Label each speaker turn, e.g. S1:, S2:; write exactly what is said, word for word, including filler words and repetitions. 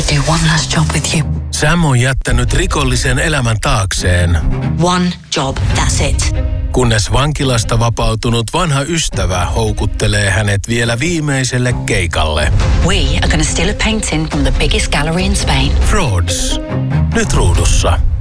S1: want to do one last job with you.
S2: Sam on jättänyt rikollisen elämän taakseen.
S1: One job, that's it.
S2: Kunnes vankilasta vapautunut vanha ystävä houkuttelee hänet vielä viimeiselle keikalle.
S1: We are going to steal a painting from the biggest gallery in Spain.
S2: Frauds. Nyt ruudussa.